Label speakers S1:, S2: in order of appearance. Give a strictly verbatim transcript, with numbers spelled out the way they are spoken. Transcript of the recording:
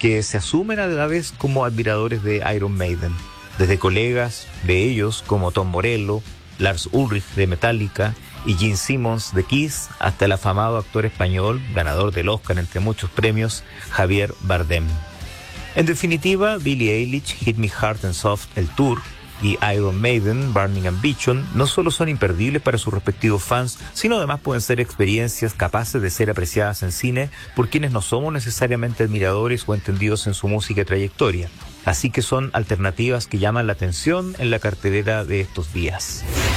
S1: que se asumen a la vez como admiradores de Iron Maiden, desde colegas de ellos como Tom Morello, Lars Ulrich de Metallica y Gene Simmons de Kiss, hasta el afamado actor español, ganador del Oscar entre muchos premios, Javier Bardem. En definitiva, Billie Eilish, Hit Me Hard and Soft, el tour, y Iron Maiden, Burning Ambition, no solo son imperdibles para sus respectivos fans, sino además pueden ser experiencias capaces de ser apreciadas en cine por quienes no somos necesariamente admiradores o entendidos en su música y trayectoria. Así que son alternativas que llaman la atención en la cartelera de estos días.